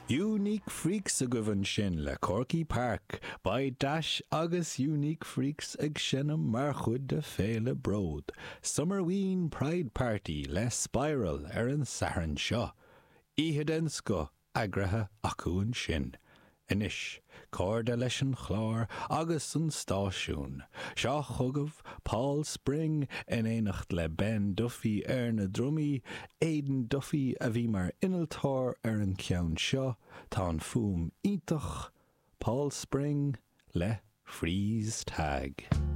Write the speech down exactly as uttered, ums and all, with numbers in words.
Unique Freaks a govan sin le Corky Park by Dash agus Unique Freaks ag sinnam mar chud de féle brod. Summerween Pride Party le Spiral ar an saran seo. Ihe den sco agrathe acu an sin. Inis, cóirde leis an chlár agus an stáisiún. Seo chugah Paul Spring in éanacht le Ben Duffy ar na drumí, Aidan Duffy a bhí mar inaltóir ar an ceann seo, tá an fum ítach, Paul Spring le Freeze Tag.